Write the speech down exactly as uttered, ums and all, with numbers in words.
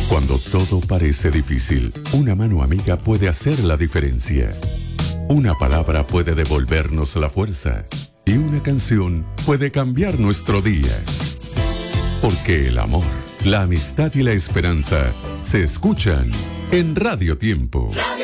Cuando todo parece difícil, una mano amiga puede hacer la diferencia. Una palabra puede devolvernos la fuerza y una canción puede cambiar nuestro día. Porque el amor, la amistad y la esperanza se escuchan en Radio Tiempo. Radio